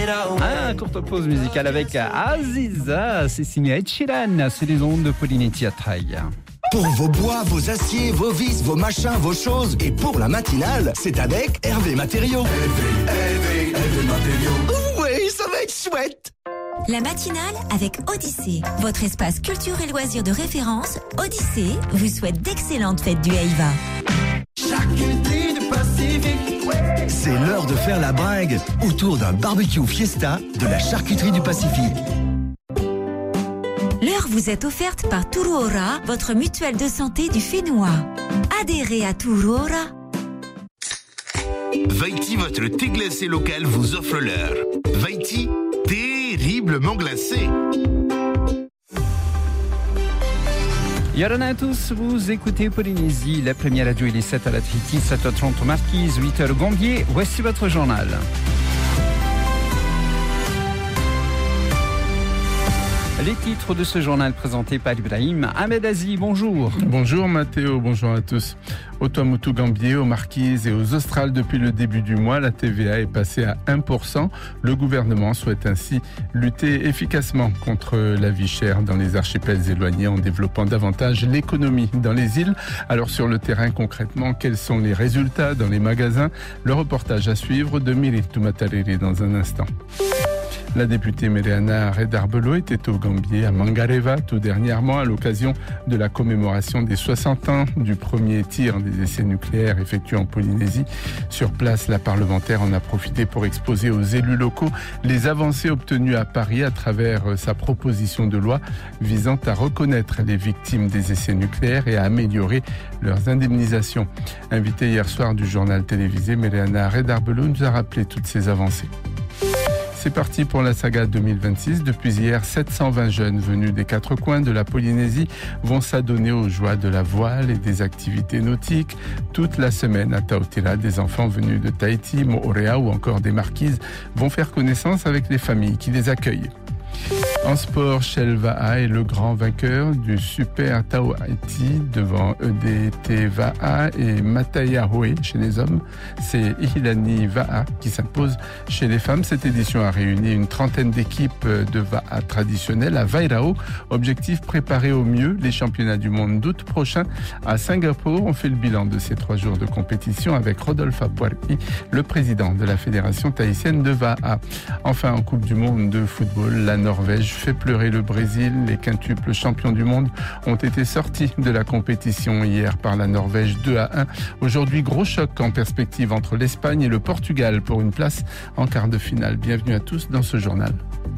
Courte pause musicale avec Aziza, c'est signé Ed Sheeran, c'est les ondes de Polynésia Trail. Pour vos bois, vos aciers, vos vis, vos machins, vos choses. Et pour la matinale, c'est avec Hervé Matériaux. Hervé Matériaux. Oui, ça va être chouette. La matinale avec Odyssée, votre espace culture et loisirs de référence. Odyssée vous souhaite d'excellentes fêtes du Haïva. Charcuterie du Pacifique. C'est l'heure de faire la bringue autour d'un barbecue fiesta de la charcuterie du Pacifique. L'heure vous est offerte par Turuora, votre mutuelle de santé du Fénois. Adhérez à Turuora. Vaiti, votre thé glacé local, vous offre l'heure. Vaiti, terriblement glacé. Yorana à tous, vous écoutez Polynésie, la première radio, il est 7 à la Tahiti, 7h30 au Marquise, 8h au Gambier. Voici votre journal. Les titres de ce journal présenté par Ibrahim Ahmed Aziz, bonjour. Bonjour Mathéo, bonjour à tous. Au Tuamotu Gambier, aux Marquises et aux Australes, depuis le début du mois, la TVA est passée à 1%. Le gouvernement souhaite ainsi lutter efficacement contre la vie chère dans les archipels éloignés en développant davantage l'économie dans les îles. Alors sur le terrain, concrètement, quels sont les résultats dans les magasins? Le reportage à suivre de Miri Tumatariri dans un instant. La députée Meriana Redarbelo était au Gambier à Mangareva tout dernièrement à l'occasion de la commémoration des 60 ans du premier tir des essais nucléaires effectués en Polynésie. Sur place, la parlementaire en a profité pour exposer aux élus locaux les avancées obtenues à Paris à travers sa proposition de loi visant à reconnaître les victimes des essais nucléaires et à améliorer leurs indemnisations. Invitée hier soir du journal télévisé, Meriana Redarbelo nous a rappelé toutes ces avancées. C'est parti pour la saga 2026. Depuis hier, 720 jeunes venus des quatre coins de la Polynésie vont s'adonner aux joies de la voile et des activités nautiques. Toute la semaine à Taotira, des enfants venus de Tahiti, Moorea ou encore des Marquises vont faire connaissance avec les familles qui les accueillent. En sport, Shelva'a est le grand vainqueur du Super Taohaiti devant EDT Va'a et Mataya Hoe chez les hommes. C'est Ihilani Va'a qui s'impose chez les femmes. Cette édition a réuni une trentaine d'équipes de Va'a traditionnelles à Vairao. Objectif, préparer au mieux les championnats du monde d'août prochain à Singapour. On fait le bilan de ces 3 jours de compétition avec Rodolphe Apuarpi, le président de la fédération tahitienne de Va'a. Enfin, en Coupe du monde de football, la Norvège fait pleurer le Brésil. Les quintuples champions du monde ont été sortis de la compétition hier par la Norvège 2-1. Aujourd'hui, gros choc en perspective entre l'Espagne et le Portugal pour une place en quart de finale. Bienvenue à tous dans ce journal.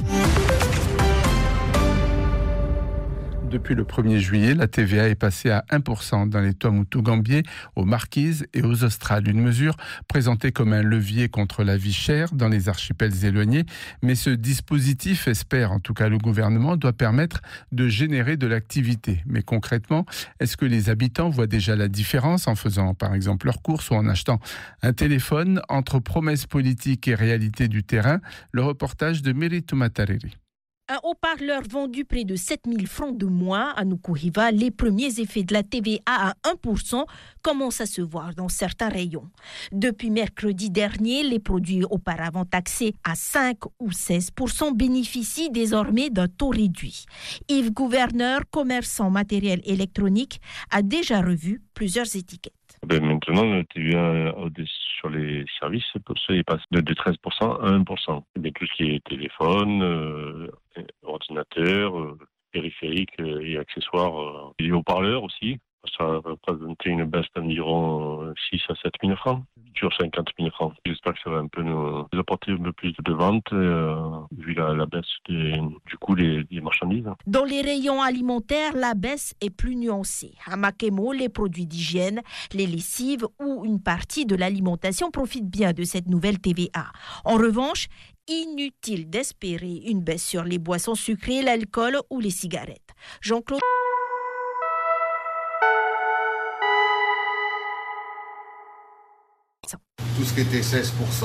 Depuis le 1er juillet, la TVA est passée à 1% dans les Tuamotu Gambier, aux Marquises et aux Australes. Une mesure présentée comme un levier contre la vie chère dans les archipels éloignés. Mais ce dispositif, espère en tout cas le gouvernement, doit permettre de générer de l'activité. Mais concrètement, est-ce que les habitants voient déjà la différence en faisant par exemple leurs courses ou en achetant un téléphone entre promesses politiques et réalité du terrain? Le reportage de Miri Tumatariri. Un haut-parleur vendu près de 7 000 francs de moins à Nukuhiva, les premiers effets de la TVA à 1% commencent à se voir dans certains rayons. Depuis mercredi dernier, les produits auparavant taxés à 5 ou 16% bénéficient désormais d'un taux réduit. Yves Gouverneur, commerçant matériel électronique, a déjà revu plusieurs étiquettes. Maintenant, le TVA sur les services, il passe de 13% à 1%. Mais tout ce qui est téléphone, ordinateur, périphérique et accessoires, et haut-parleurs aussi, ça représente une baisse d'environ 6 à 7 000 francs, sur 50 000 francs. J'espère que ça va un peu nous apporter un peu plus de ventes, vu la baisse du coût des marchandises. Dans les rayons alimentaires, la baisse est plus nuancée. À Makemo, les produits d'hygiène, les lessives ou une partie de l'alimentation profitent bien de cette nouvelle TVA. En revanche, inutile d'espérer une baisse sur les boissons sucrées, l'alcool ou les cigarettes. Jean-Claude tout ce qui était 16%.